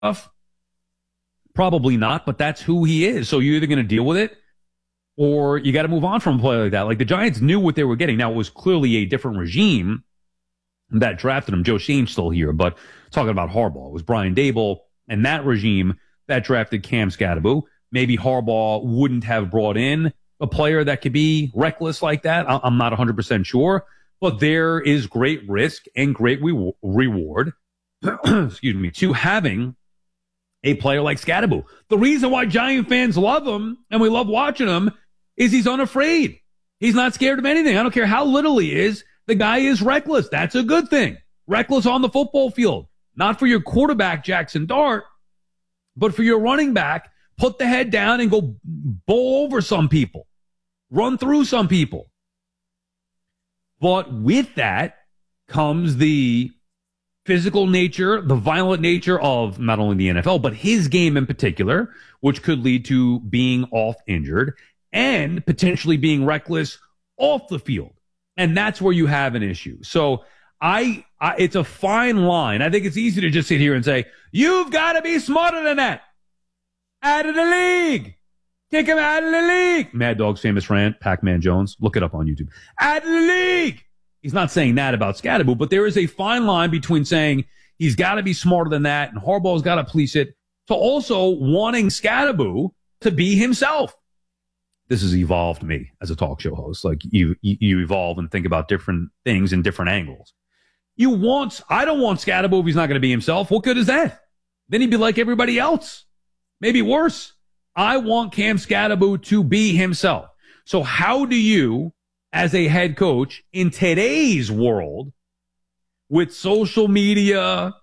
Probably not, but that's who he is. So you're either going to deal with it or you got to move on from a player like that. Like the Giants knew what they were getting. Now, it was clearly a different regime that drafted him. Joe Shane's still here, but talking about Harbaugh, it was Brian Daboll and that regime that drafted Cam Skattebo. Maybe Harbaugh wouldn't have brought in a player that could be reckless like that. I'm not 100% sure, but there is great risk and great reward, excuse me, to having a player like Skattebo. The reason why Giant fans love him and we love watching him is he's unafraid. He's not scared of anything. I don't care how little he is. The guy is reckless. That's a good thing. Reckless on the football field. Not for your quarterback, Jackson Dart, but for your running back. Put the head down and go bowl over some people. Run through some people. But with that comes the physical nature, the violent nature of not only the NFL, but his game in particular, which could lead to being off injured and potentially being reckless off the field. And that's where you have an issue. So it's a fine line. I think it's easy to just sit here and say, you've got to be smarter than that. Out of the league. Kick him out of the league. Mad Dog's famous rant, Pac-Man Jones. Look it up on YouTube. Out of the league. He's not saying that about Skattebo, but there is a fine line between saying he's got to be smarter than that and Harbaugh's got to police it to also wanting Skattebo to be himself. This has evolved me as a talk show host. Like you evolve and think about different things in different angles. I don't want Skattebo if he's not going to be himself. What good is that? Then he'd be like everybody else. Maybe worse. I want Cam Skattebo to be himself. So how do you, as a head coach in today's world with social media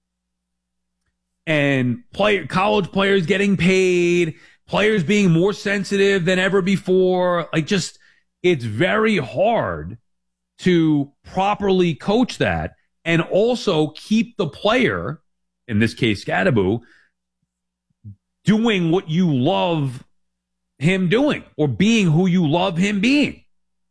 and college players getting paid, players being more sensitive than ever before, it's very hard to properly coach that and also keep the player, in this case Skattebo, doing what you love him doing or being who you love him being.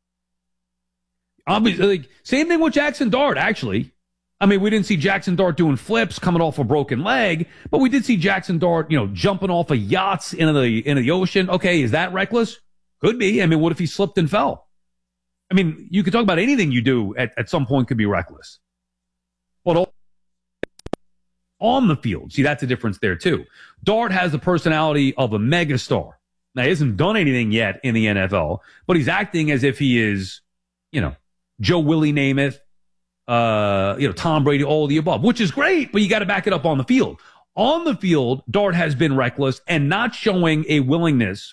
Obviously, same thing with Jackson Dart, actually. I mean, we didn't see Jackson Dart doing flips coming off a broken leg, but we did see Jackson Dart, jumping off of yachts into the ocean. Okay, is that reckless? Could be. I mean, what if he slipped and fell? I mean, you could talk about anything you do at some point could be reckless. But on the field, see, that's a difference there too. Dart has the personality of a megastar. Now, he hasn't done anything yet in the NFL, but he's acting as if he is, Joe Willie Namath, Tom Brady, all of the above, which is great, but you got to back it up on the field. On the field, Dart has been reckless and not showing a willingness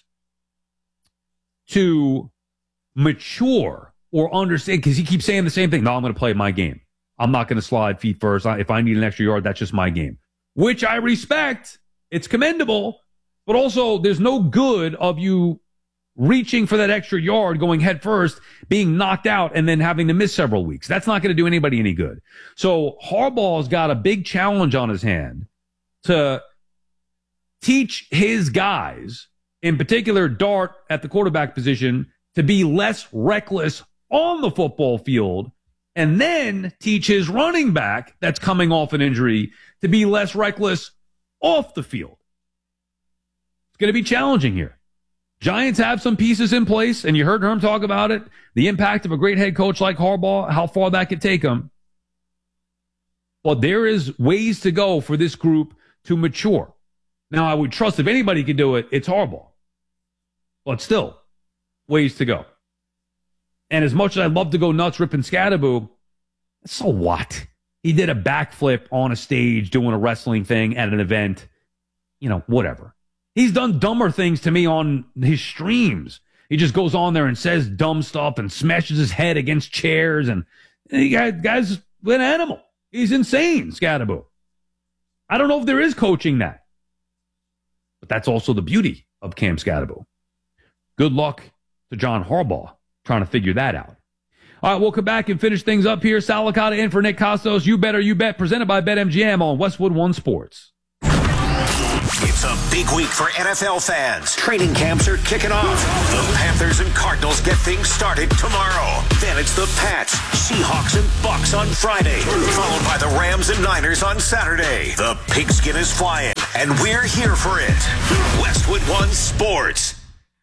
to mature or understand, because he keeps saying the same thing. No, I'm going to play my game. I'm not going to slide feet first. If I need an extra yard, that's just my game, which I respect. It's commendable, but also there's no good of you reaching for that extra yard, going head first, being knocked out, and then having to miss several weeks. That's not going to do anybody any good. So Harbaugh's got a big challenge on his hand to teach his guys, in particular Dart at the quarterback position, to be less reckless on the football field, and then teach his running back that's coming off an injury to be less reckless off the field. It's going to be challenging here. Giants have some pieces in place, and you heard Herm talk about it, the impact of a great head coach like Harbaugh, how far that could take them. But there is ways to go for this group to mature. Now, I would trust if anybody could do it, it's Harbaugh. But still, ways to go. And as much as I'd love to go nuts ripping Skattebo, so what? He did a backflip on a stage doing a wrestling thing at an event. Whatever. He's done dumber things to me on his streams. He just goes on there and says dumb stuff and smashes his head against chairs. And guy's an animal. He's insane, Skattebo. I don't know if there is coaching that. But that's also the beauty of Cam Skattebo. Good luck to John Harbaugh trying to figure that out. All right, we'll come back and finish things up here. Sal Licata in for Nick Costos. You Bet or You Bet, presented by BetMGM on Westwood One Sports. It's a big week for NFL fans. Training camps are kicking off. The Panthers and Cardinals get things started tomorrow. Then it's the Pats, Seahawks, and Bucks on Friday, followed by the Rams and Niners on Saturday. The pigskin is flying, and we're here for it. Westwood One Sports.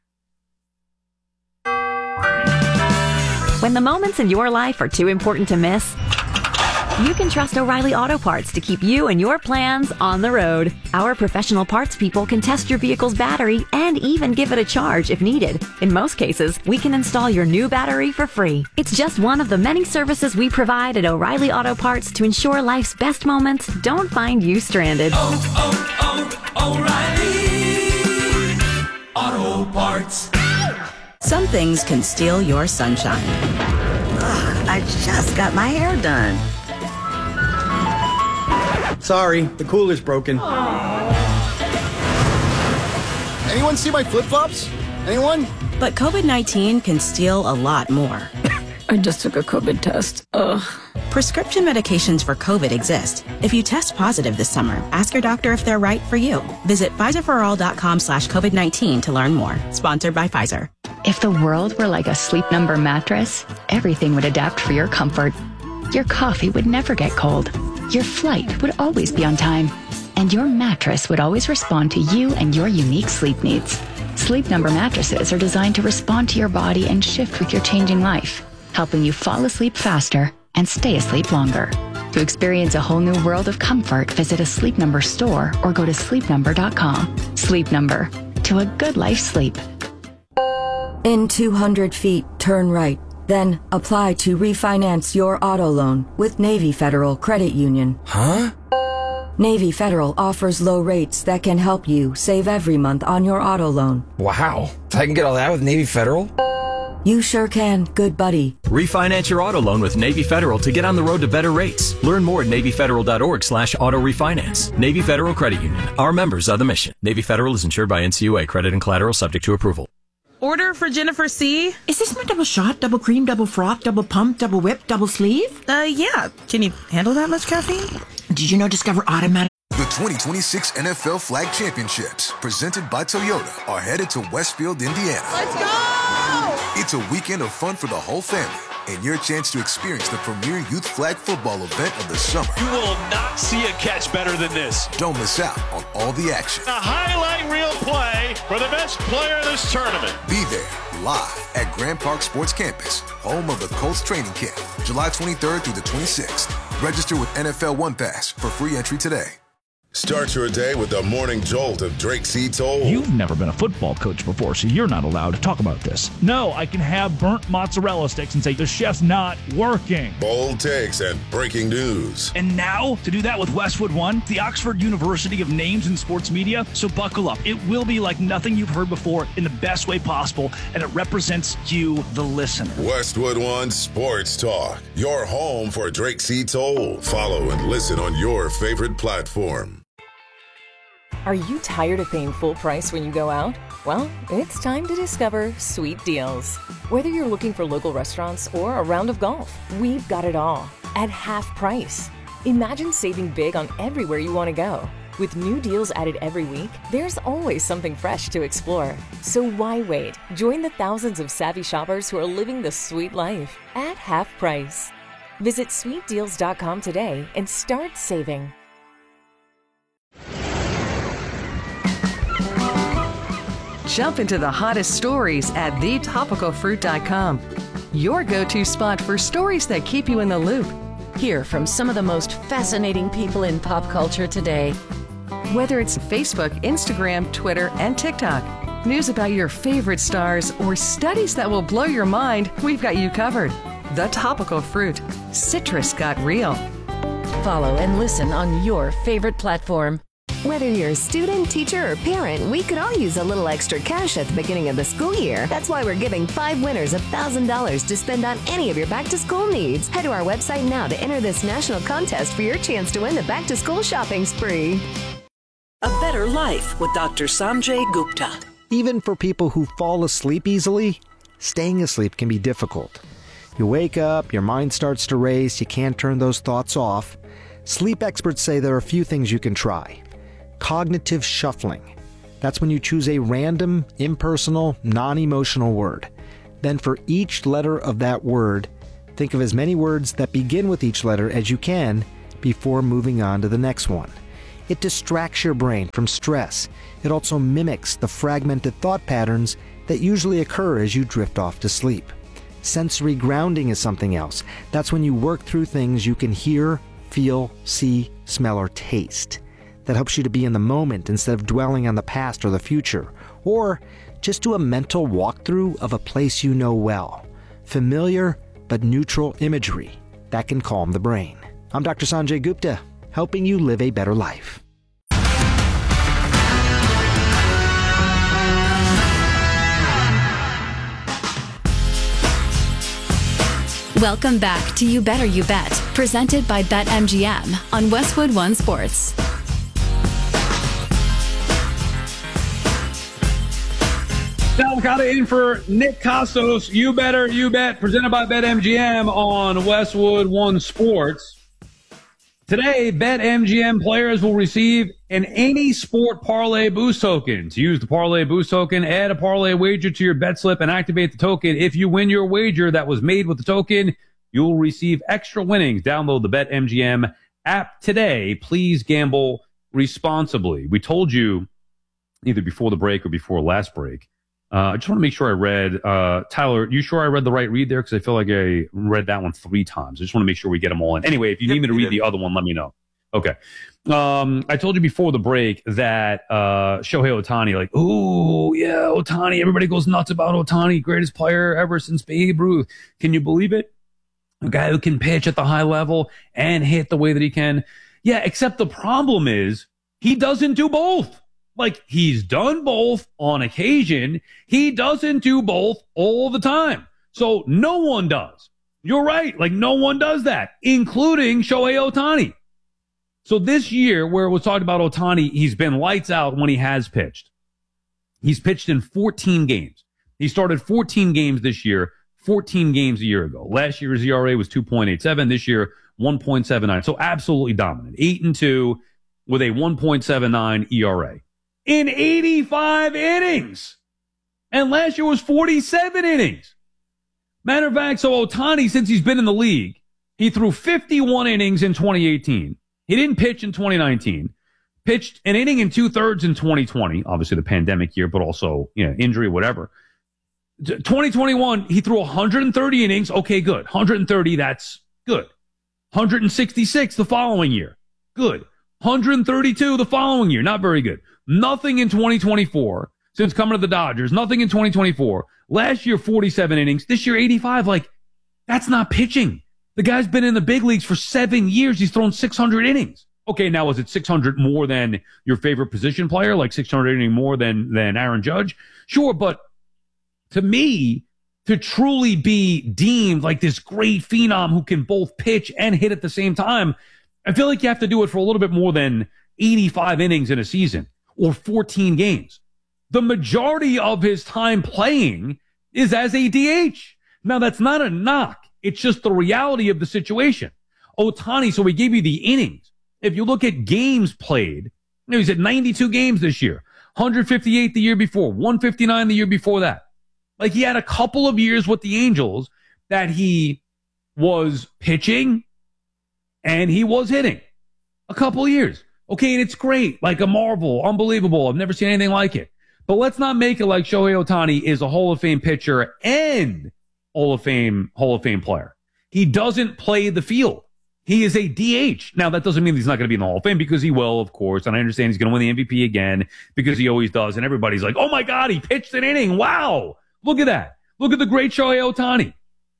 When the moments in your life are too important to miss, you can trust O'Reilly Auto Parts to keep you and your plans on the road. Our professional parts people can test your vehicle's battery and even give it a charge if needed. In most cases, we can install your new battery for free. It's just one of the many services we provide at O'Reilly Auto Parts to ensure life's best moments don't find you stranded. O'Reilly Auto Parts. Some things can steal your sunshine. Ugh, I just got my hair done. Sorry, the cooler's broken. Anyone see my flip-flops? Anyone? But COVID-19 can steal a lot more. I just took a COVID test. Ugh. Prescription medications for COVID exist. If you test positive this summer, ask your doctor if they're right for you. Visit PfizerForAll.com/COVID-19 to learn more. Sponsored by Pfizer. If the world were like a Sleep Number mattress, everything would adapt for your comfort. Your coffee would never get cold. Your flight would always be on time. And your mattress would always respond to you and your unique sleep needs. Sleep Number mattresses are designed to respond to your body and shift with your changing life, helping you fall asleep faster and stay asleep longer. To experience a whole new world of comfort, visit a Sleep Number store or go to sleepnumber.com. Sleep Number. To a good life sleep. In 200 feet, turn right. Then apply to refinance your auto loan with Navy Federal Credit Union. Huh? Navy Federal offers low rates that can help you save every month on your auto loan. Wow. I can get all that with Navy Federal? You sure can, good buddy. Refinance your auto loan with Navy Federal to get on the road to better rates. Learn more at NavyFederal.org/auto refinance. Navy Federal Credit Union. Our members are the mission. Navy Federal is insured by NCUA. Credit and collateral subject to approval. Order for Jennifer C. Is this my double shot, double cream, double frock, double pump, double whip, double sleeve? Yeah. Can you handle that much caffeine? Did you know Discover Automatic? The 2026 NFL Flag Championships, presented by Toyota, are headed to Westfield, Indiana. Let's go! It's a weekend of fun for the whole family and your chance to experience the premier youth flag football event of the summer. You will not see a catch better than this. Don't miss out on all the action. A highlight reel play for the best player in this tournament. Be there live at Grand Park Sports Campus, home of the Colts training camp, July 23rd through the 26th. Register with NFL One Pass for free entry today. Start your day with the morning jolt of Drake C. Toll. You've never been a football coach before, so you're not allowed to talk about this. No, I can have burnt mozzarella sticks and say the chef's not working. Bold takes and breaking news. And now, to do that with Westwood One, the Oxford University of Names in Sports Media. So buckle up. It will be like nothing you've heard before in the best way possible, and it represents you, the listener. Westwood One Sports Talk, your home for Drake C. Toll. Follow and listen on your favorite platform. Are you tired of paying full price when you go out? Well, it's time to discover Sweet Deals. Whether you're looking for local restaurants or a round of golf, we've got it all at half price. Imagine saving big on everywhere you want to go. With new deals added every week, there's always something fresh to explore. So why wait? Join the thousands of savvy shoppers who are living the sweet life at half price. Visit sweetdeals.com today and start saving. Jump into the hottest stories at thetopicalfruit.com. Your go-to spot for stories that keep you in the loop. Hear from some of the most fascinating people in pop culture today. Whether it's Facebook, Instagram, Twitter, and TikTok, news about your favorite stars, or studies that will blow your mind, we've got you covered. The Topical Fruit. Citrus got real. Follow and listen on your favorite platform. Whether you're a student, teacher, or parent, we could all use a little extra cash at the beginning of the school year. That's why we're giving 5 winners $1,000 to spend on any of your back-to-school needs. Head to our website now to enter this national contest for your chance to win the back-to-school shopping spree. A Better Life with Dr. Sanjay Gupta. Even for people who fall asleep easily, staying asleep can be difficult. You wake up, your mind starts to race, you can't turn those thoughts off. Sleep experts say there are a few things you can try. cognitive shuffling. That's when you choose a random, impersonal, non-emotional word. Then for each letter of that word, think of as many words that begin with each letter as you can before moving on to the next one. It distracts your brain from stress. It also mimics the fragmented thought patterns that usually occur as you drift off to sleep. Sensory grounding is something else. That's when you work through things you can hear, feel, see, smell, or taste. That helps you to be in the moment instead of dwelling on the past or the future. Or just do a mental walkthrough of a place you know well. Familiar but neutral imagery that can calm the brain. I'm Dr. Sanjay Gupta, helping you live a better life. Welcome back to You Better You Bet, presented by BetMGM on Westwood One Sports. Sal Licata in for Nick Costos. You Better You Bet, presented by BetMGM on Westwood One Sports. Today, BetMGM players will receive an Any Sport Parlay Boost token. To use the Parlay Boost token, add a parlay wager to your bet slip and activate the token. If you win your wager that was made with the token, you'll receive extra winnings. Download the BetMGM app today. Please gamble responsibly. We told you either before the break or before last break. I just want to make sure I read, Tyler, you sure I read the right read there? Because I feel like I read that one 3 times. I just want to make sure we get them all in. Anyway, if you need me to read the other one, let me know. Okay. I told you before the break that Shohei Ohtani, like, ooh, yeah, Ohtani. Everybody goes nuts about Ohtani, greatest player ever since Babe Ruth. Can you believe it? A guy who can pitch at the high level and hit the way that he can. Yeah, except the problem is he doesn't do both. Like, he's done both on occasion. He doesn't do both all the time. So no one does. You're right. Like, no one does that, including Shohei Ohtani. So this year, where it was talking about Ohtani, he's been lights out when he has pitched. He's pitched in 14 games. He started 14 games this year, 14 games a year ago. Last year's ERA was 2.87. This year, 1.79. So absolutely dominant. 8-2 with a 1.79 ERA. In 85 innings. And last year was 47 innings. Matter of fact, so Ohtani, since he's been in the league, he threw 51 innings in 2018. He didn't pitch in 2019. Pitched an inning and 2/3 in 2020. Obviously the pandemic year, but also, injury, whatever. 2021, he threw 130 innings. Okay, good. 130, that's good. 166 the following year. Good. 132 the following year. Not very good. Nothing in 2024 since coming to the Dodgers. Nothing in 2024. Last year, 47 innings. This year, 85. Like, that's not pitching. The guy's been in the big leagues for 7 years. He's thrown 600 innings. Okay, now is it 600 more than your favorite position player? Like 600 innings more than Aaron Judge? Sure, but to me, to truly be deemed like this great phenom who can both pitch and hit at the same time, I feel like you have to do it for a little bit more than 85 innings in a season or 14 games. The majority of his time playing is as a DH. Now, that's not a knock. It's just the reality of the situation. Ohtani, so we gave you the innings. If you look at games played, he's at 92 games this year, 158 the year before, 159 the year before that. Like, he had a couple of years with the Angels that he was pitching and he was hitting. A couple of years. Okay, and it's great. Like a marvel. Unbelievable. I've never seen anything like it. But let's not make it like Shohei Ohtani is a Hall of Fame pitcher and Hall of Fame player. He doesn't play the field. He is a DH. Now, that doesn't mean he's not going to be in the Hall of Fame, because he will, of course. And I understand he's going to win the MVP again, because he always does. And everybody's like, oh my God, he pitched an inning. Wow. Look at that. Look at the great Shohei Ohtani.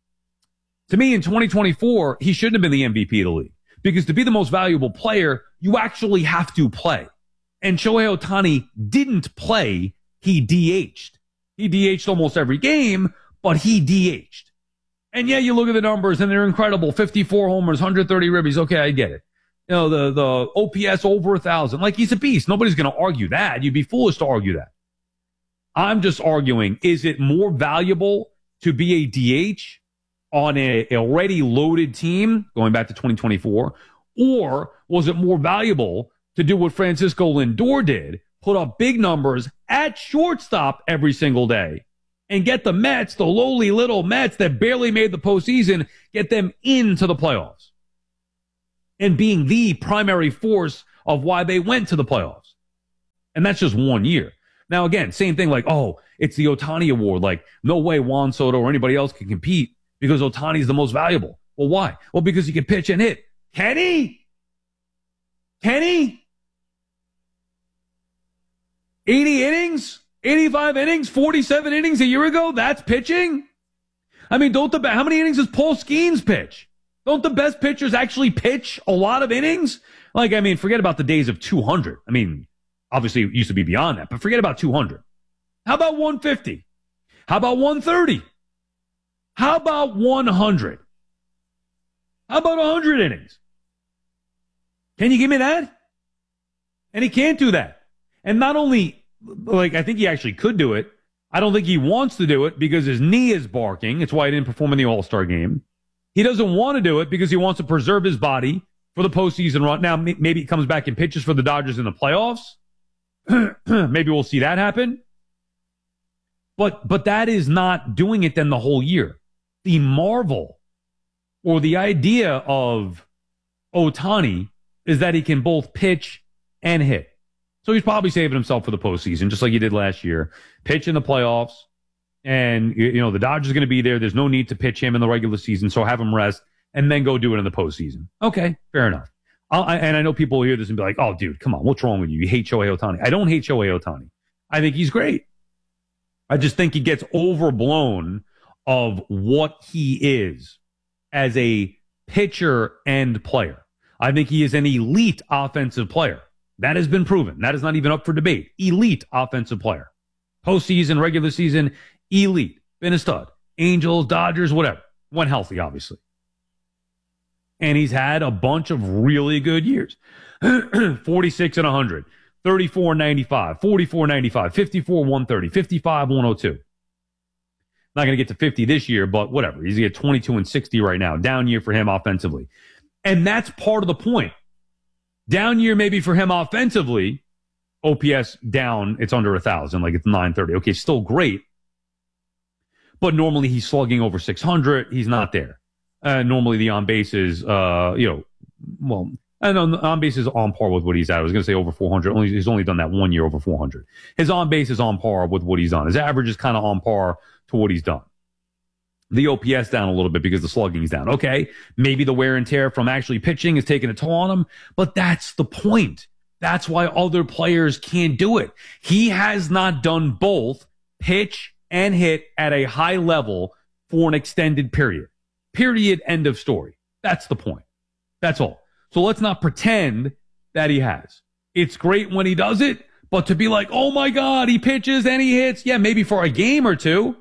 To me, in 2024, he shouldn't have been the MVP of the league, because to be the most valuable player, you actually have to play. And Shohei Ohtani didn't play. He DH'd. He DH'd almost every game, but he DH'd. And yeah, you look at the numbers and they're incredible. 54 homers, 130 ribbies. Okay, I get it. You know, the OPS over 1,000. Like, he's a beast. Nobody's going to argue that. You'd be foolish to argue that. I'm just arguing, is it more valuable to be a DH on a already loaded team, going back to 2024, or was it more valuable to do what Francisco Lindor did, put up big numbers at shortstop every single day, and get the Mets, the lowly little Mets that barely made the postseason, get them into the playoffs. And being the primary force of why they went to the playoffs. And that's just 1 year. Now, again, same thing like, oh, it's the Ohtani Award. Like, no way Juan Soto or anybody else can compete because Ohtani's the most valuable. Well, why? Well, because he can pitch and hit. Can he? Can he? 80 innings? 85 innings? 47 innings a year ago? That's pitching? I mean, how many innings does Paul Skeens pitch? Don't the best pitchers actually pitch a lot of innings? Like, I mean, forget about the days of 200. I mean, obviously it used to be beyond that, but forget about 200. How about 150? How about 130? How about 100? How about 100 innings? Can you give me that? And he can't do that. And not only, like, I think he actually could do it. I don't think he wants to do it because his knee is barking. It's why he didn't perform in the All-Star game. He doesn't want to do it because he wants to preserve his body for the postseason run. Now, maybe he comes back and pitches for the Dodgers in the playoffs. Maybe we'll see that happen. But that is not doing it then the whole year. The marvel or the idea of Ohtani is that he can both pitch and hit. So he's probably saving himself for the postseason, just like he did last year. Pitch in the playoffs. And, you know, the Dodgers are going to be there. There's no need to pitch him in the regular season, so have him rest and then go do it in the postseason. Okay, fair enough. And I know people will hear this and be like, oh, dude, come on, what's wrong with you? You hate Shohei Ohtani. I don't hate Shohei Ohtani. I think he's great. I just think he gets overblown of what he is as a pitcher and player. I think he is an elite offensive player. That has been proven. That is not even up for debate. Elite offensive player. Postseason, regular season, elite. Been a stud. Angels, Dodgers, whatever. When healthy, obviously. And he's had a bunch of really good years. 46 and 100. 34 95. 44 95. 54 130. 55 102. Not going to get to 50 this year, but whatever. He's at 22 and 60 right now. Down year for him offensively. And that's part of the point. Down year maybe for him offensively. OPS down, it's under 1,000, like it's 930. Okay, still great. But normally he's slugging over 600. He's not there. Normally the on base is, on base is on par with what he's at. I was going to say over 400. He's only done that 1 year over 400. His on base is on par with what he's done. His average is kind of on par to what he's done. The OPS down a little bit because the slugging's down. Okay, maybe the wear and tear from actually pitching is taking a toll on him, but that's the point. That's why other players can't do it. He has not done both pitch and hit at a high level for an extended period. Period. End of story. That's the point. That's all. So let's not pretend that he has. It's great when he does it, but to be like, oh my God, he pitches and he hits. Yeah, maybe for a game or two.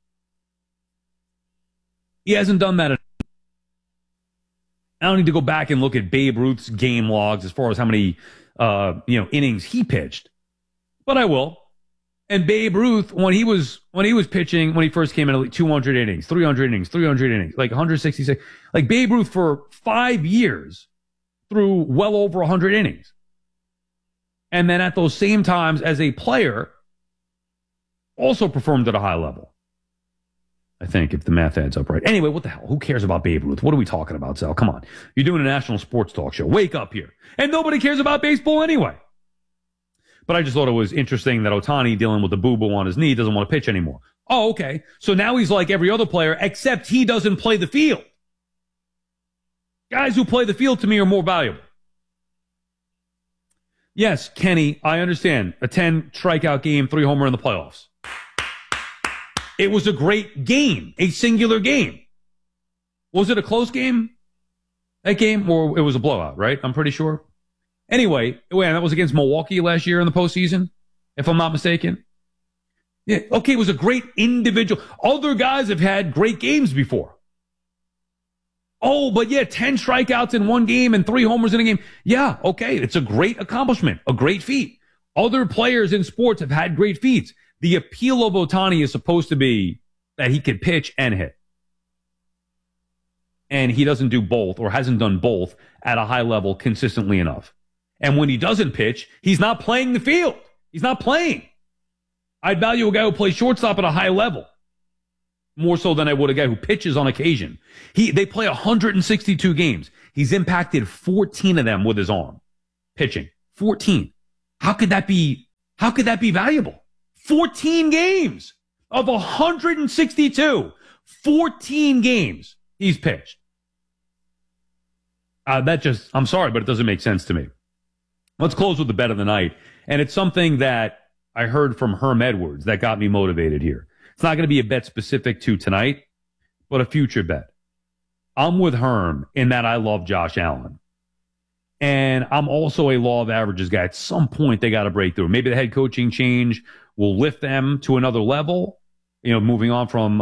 He hasn't done that. I don't need to go back and look at Babe Ruth's game logs as far as how many innings he pitched, but I will. And Babe Ruth, when he was pitching, when he first came in, like 200 innings, 300 innings, like 166, like Babe Ruth for 5 years threw well over 100 innings. And then at those same times as a player, also performed at a high level. I think, if the math adds up right. Anyway, what the hell? Who cares about Babe Ruth? What are we talking about, Sal? Come on. You're doing a national sports talk show. Wake up here. And nobody cares about baseball anyway. But I just thought it was interesting that Ohtani, dealing with the boo-boo on his knee, doesn't want to pitch anymore. Oh, okay. So now he's like every other player, except he doesn't play the field. Guys who play the field to me are more valuable. Yes, Kenny, I understand. A 10 strikeout game, 3 homer in the playoffs. It was a great game, a singular game. Was it a close game? That game? Or it was a blowout, right? I'm pretty sure. Anyway, that was against Milwaukee last year in the postseason, if I'm not mistaken. Yeah, okay, it was a great individual. Other guys have had great games before. Oh, but yeah, 10 strikeouts in one game and 3 homers in a game. Yeah, okay, it's a great accomplishment, a great feat. Other players in sports have had great feats. The appeal of Ohtani is supposed to be that he can pitch and hit. And he doesn't do both, or hasn't done both at a high level consistently enough. And when he doesn't pitch, he's not playing the field. He's not playing. I'd value a guy who plays shortstop at a high level more so than I would a guy who pitches on occasion. They play 162 games. He's impacted 14 of them with his arm pitching. 14. How could that be valuable? 14 games of 162. 14 games he's pitched. I'm sorry, but it doesn't make sense to me. Let's close with the bet of the night. And it's something that I heard from Herm Edwards that got me motivated here. It's not going to be a bet specific to tonight, but a future bet. I'm with Herm in that I love Josh Allen. And I'm also a law of averages guy. At some point, they got to break through. Maybe the head coaching change will lift them to another level. Moving on from,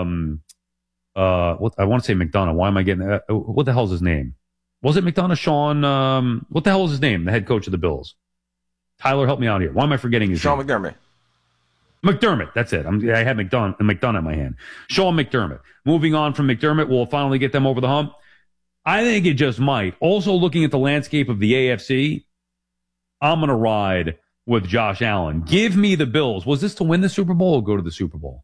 what I want to say McDonough. Why am I getting that? What the hell's his name? Was it McDonough? Sean, what the hell is his name? The head coach of the Bills. Tyler, help me out here. Why am I forgetting his name? Sean McDermott. McDermott, that's it. I had McDonough in my hand. Sean McDermott. Moving on from McDermott, will finally get them over the hump. I think it just might. Also, looking at the landscape of the AFC, I'm going to ride with Josh Allen. Give me the Bills. Was this to win the Super Bowl or go to the Super Bowl?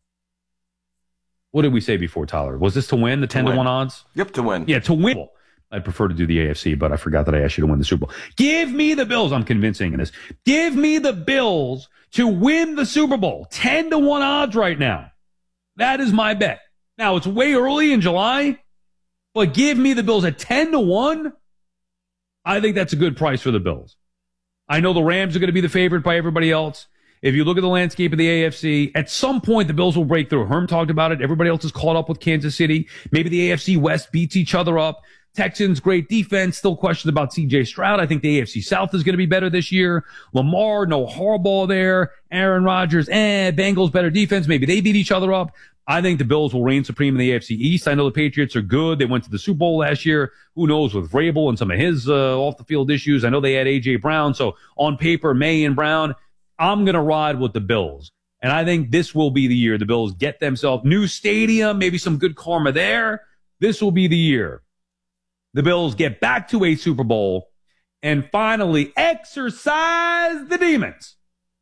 What did we say before, Tyler? Was this to win the 10-1 odds? Yep, to win. Yeah, to win. I'd prefer to do the AFC, but I forgot that I asked you to win the Super Bowl. Give me the Bills. I'm convincing in this. Give me the Bills to win the Super Bowl. 10-1 odds right now. That is my bet. Now, it's way early in July, but give me the Bills at 10-1. I think that's a good price for the Bills. I know the Rams are going to be the favorite by everybody else. If you look at the landscape of the AFC, at some point the Bills will break through. Herm talked about it. Everybody else is caught up with Kansas City. Maybe the AFC West beats each other up. Texans, great defense. Still questions about C.J. Stroud. I think the AFC South is going to be better this year. Lamar, no Harbaugh there. Aaron Rodgers, Bengals, better defense. Maybe they beat each other up. I think the Bills will reign supreme in the AFC East. I know the Patriots are good. They went to the Super Bowl last year. Who knows with Vrabel and some of his off-the-field issues. I know they had A.J. Brown. So on paper, May and Brown, I'm going to ride with the Bills. And I think this will be the year the Bills get themselves new stadium, maybe some good karma there. This will be the year the Bills get back to a Super Bowl and finally exercise the demons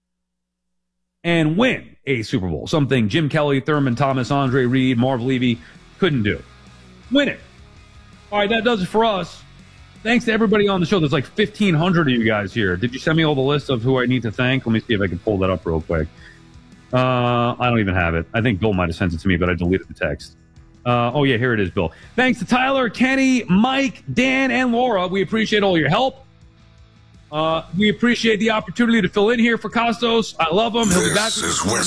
and win a Super Bowl. Something Jim Kelly, Thurman Thomas, Andre Reed, Marv Levy couldn't do. Win it. All right, that does it for us. Thanks to everybody on the show. There's like 1,500 of you guys here. Did you send me all the list of who I need to thank? Let me see if I can pull that up real quick. I don't even have it. I think Bill might have sent it to me, but I deleted the text. Oh, yeah, here it is, Bill. Thanks to Tyler, Kenny, Mike, Dan, and Laura. We appreciate all your help. We appreciate the opportunity to fill in here for Costos. I love him. He'll be back. This is